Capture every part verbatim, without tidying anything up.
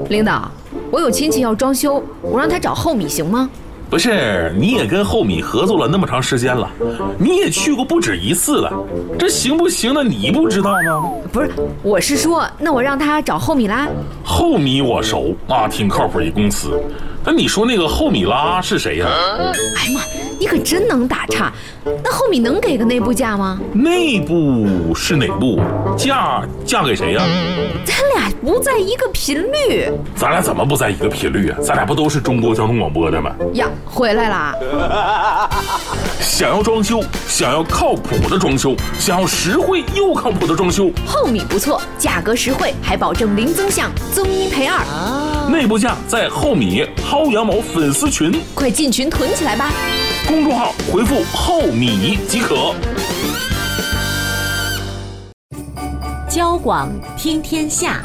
领导，我有亲戚要装修，我让他找厚米行吗？ 不是，你也跟厚米合作了那么长时间了，你也去过不止一次了，这行不行的你不知道吗？ 不是，我是说，那我让他找厚米拉。 厚米我熟啊，挺靠谱一公司。但你说那个厚米拉是谁呀、啊？ 哎呀妈，你可真能打岔！那厚米能给个内部价吗？ 内部是哪部？价价给谁呀、啊？ 咱俩不在一个频率。 咱俩怎么不在一个频率啊？咱俩不都是中国交通广播的吗？ 呀，回来啦！ 想要装修，想要靠谱的装修，想要实惠又靠谱的装修， 厚米不错，价格实惠，还保证零增项，增一赔二。 啊、内部价在厚米薅羊毛粉丝群， 快进群囤起来吧！ 公众号回复厚米即可。 交广听天下。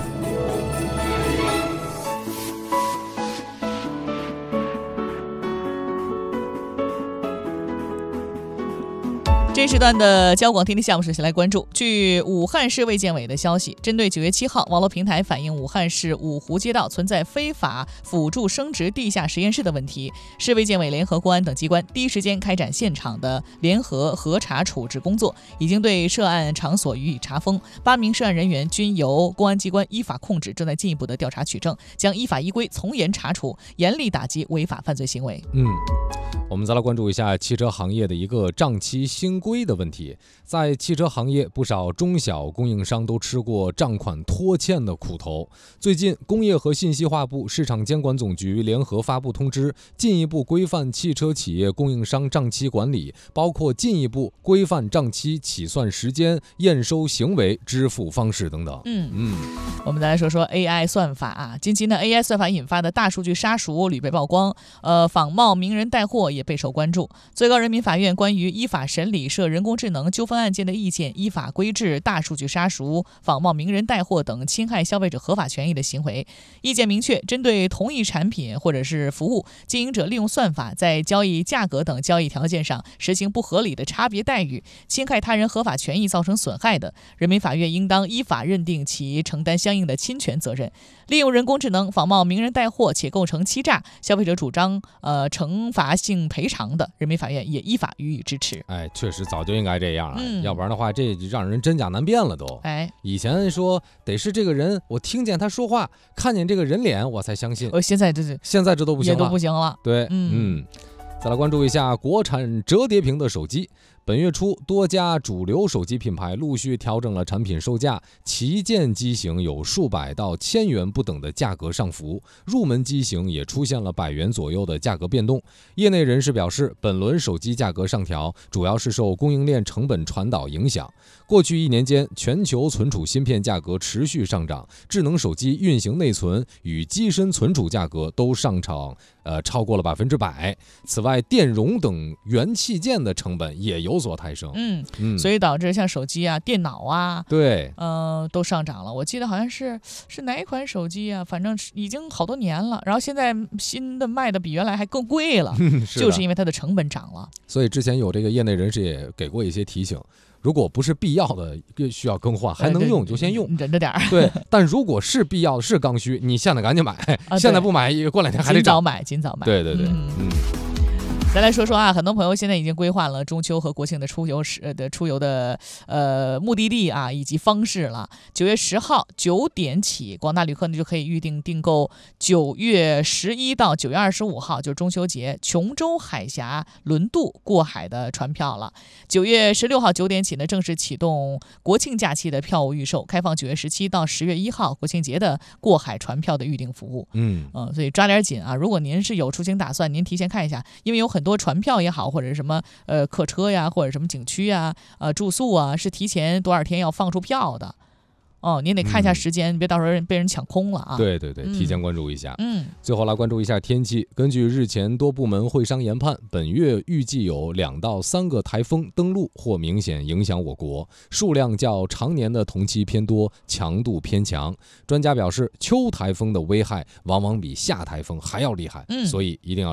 这时段的交广听听项目首先来关注。据武汉市卫健委的消息，针对九月七号网络平台反映武汉市五湖街道存在非法辅助生殖地下实验室的问题，市卫健委联合公安等机关第一时间开展现场的联合核查处置工作，已经对涉案场所予以查封，八名涉案人员均由公安机关依法控制，正在进一步的调查取证，将依法依规从严查处，严厉打击违法犯罪行为。 嗯，我们再来关注一下汽车行业的一个账期新规的问题。在汽车行业，不少中小供应商都吃过账款拖欠的苦头。最近，工业和信息化部、市场监管总局联合发布通知，进一步规范汽车企业供应商账期管理，包括进一步规范账期起算时间、验收行为、支付方式等等。 嗯嗯，我们再来说说 A I 算法啊。近期呢 ，A I 算法引发的大数据杀熟屡被曝光，呃，仿冒名人带货也备受关注。最高人民法院关于依法审理涉人工智能纠纷案件的意见，依法规制大数据杀熟、仿冒名人带货等侵害消费者合法权益的行为。意见明确，针对同一产品或者是服务，经营者利用算法在交易价格等交易条件上实行不合理的差别待遇，侵害他人合法权益造成损害的，人民法院应当依法认定其承担相应的侵权责任。利用人工智能仿冒名人带货且构成欺诈，消费者主张呃惩罚性赔偿的，人民法院也依法予以支持。 哎，确实早就应该这样啊、 嗯， 要不然的话，这让人真假难辨了都。 哎， 以前说得是这个人，我听见他说话，看见这个人脸，我才相信。 呃，现在这是现在这都不行了， 也都不行了。 对，嗯嗯。再来关注一下国产折叠屏的手机。本月初，多家主流手机品牌陆续调整了产品售价，旗舰机型有数百到千元不等的价格上浮，入门机型也出现了百元左右的价格变动。业内人士表示，本轮手机价格上调主要是受供应链成本传导影响。过去一年间，全球存储芯片价格持续上涨，智能手机运行内存与机身存储价格都上涨，呃，超过了百分之百。此外，电容等元器件的成本也有所抬升。 嗯嗯，所以导致像手机啊、电脑啊， 对， 呃，都上涨了。我记得好像是是哪一款手机啊，反正已经好多年了。然后现在新的卖的比原来还更贵了，是就是因为它的成本涨了。 所以之前有这个业内人士也给过一些提醒。如果不是必要的需要更换，还能用就先用， 你忍着点儿。 对，但如果是必要的是刚需，你现在赶紧买，啊、现在不买，过两天还得涨。 尽早买，尽早买。 对对对，嗯。嗯再来说说啊，很多朋友现在已经规划了中秋和国庆的出游时的出游的呃目的地啊以及方式了。九月十号九点起，广大旅客呢就可以预定订购九月十一到九月二十五号，就是中秋节琼州海峡轮渡过海的船票了。九月十六号九点起呢，正式启动国庆假期的票务预售，开放九月十七到十月一号国庆节的过海船票的预订服务。 嗯嗯、呃，所以抓点紧啊！如果您是有出行打算，您提前看一下，因为有很多船票也好，或者是什么呃客车呀，或者什么景区呀、呃住宿啊，是提前多少天要放出票的。哦，您得看一下时间，嗯、别到时候被人抢空了啊！ 对对对，提前关注一下。 嗯， 最后来关注一下天气。根据日前多部门会商研判，本月预计有两到三个台风登陆或明显影响我国，数量较常年的同期偏多，强度偏强。专家表示，秋台风的危害往往比夏台风还要厉害，嗯、所以一定要